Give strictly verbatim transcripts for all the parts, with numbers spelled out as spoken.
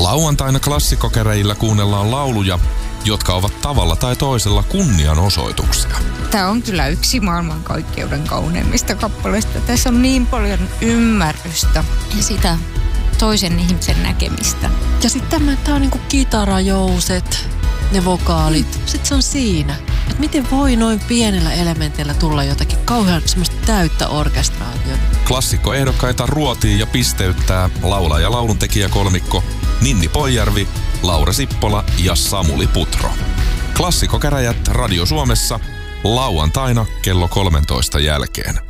Lauantaina klassikkokäräjillä kuunnellaan lauluja, jotka ovat tavalla tai toisella kunnianosoituksia. Tämä on kyllä yksi maailmankaikkeuden kauneimmista kappaleista. Tässä on niin paljon ymmärrystä ja sitä toisen ihmisen näkemistä. Ja sitten tämä on niinku kitarajouset, ne vokaalit. Mm. Sitten se on siinä, että miten voi noin pienellä elementillä tulla jotakin kauhean semmoista täyttä orkestraatiota. Klassikkoehdokkaita ruotii ja pisteyttää laulaja- ja lauluntekijäkolmikko Ninni Poijärvi, Laura Sippola ja Samuli Putro. Klassikkokäräjät Radio Suomessa lauantaina kello kolmentoista jälkeen.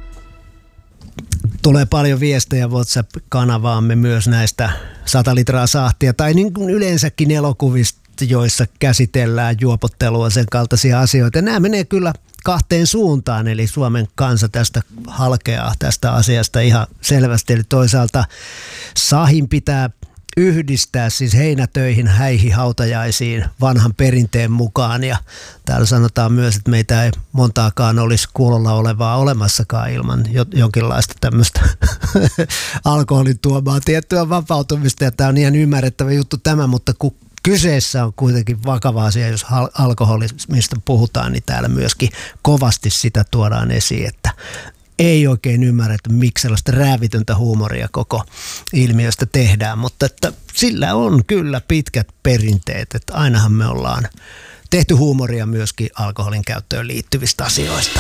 Tulee paljon viestejä WhatsApp-kanavaamme myös näistä sata litraa sahtia tai niin kuin yleensäkin elokuvista, joissa käsitellään juopottelua, sen kaltaisia asioita. Nämä menee kyllä kahteen suuntaan, eli Suomen kansa tästä halkeaa tästä asiasta ihan selvästi. Eli toisaalta sahin pitää yhdistää siis heinätöihin, häihin, hautajaisiin vanhan perinteen mukaan. Ja täällä sanotaan myös, että meitä ei montaakaan olisi kuulolla olevaa olemassakaan ilman jonkinlaista tämmöistä alkoholin tuomaa tiettyä vapautumista. Ja tämä on ihan ymmärrettävä juttu tämä, mutta kun kyseessä on kuitenkin vakava asia, jos alkoholismista puhutaan, niin täällä myöskin kovasti sitä tuodaan esiin, että ei oikein ymmärrä, että miksi sellaista räävitöntä huumoria koko ilmiöstä tehdään, mutta että sillä on kyllä pitkät perinteet, että ainahan me ollaan tehty huumoria myöskin alkoholin käyttöön liittyvistä asioista.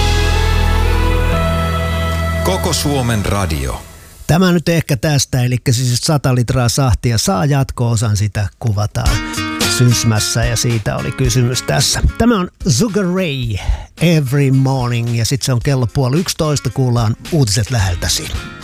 Koko Suomen radio. Tämä nyt ehkä tästä, eli siis sata litraa sahtia saa jatko-osan, sitä kuvataan Sysmässä ja siitä oli kysymys tässä. Tämä on Sugar Ray, Every Morning ja sitten se on kello puoli yksitoista, kuullaan uutiset läheltäsi.